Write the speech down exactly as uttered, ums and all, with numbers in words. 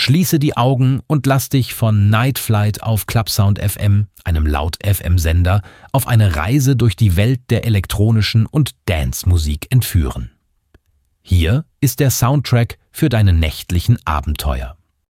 Schließe die Augen und lass dich von Night Flight auf Clubsound F M, einem Laut-F M-Sender, auf eine Reise durch die Welt der elektronischen und Dance-Musik entführen. Hier ist der Soundtrack für deine nächtlichen Abenteuer.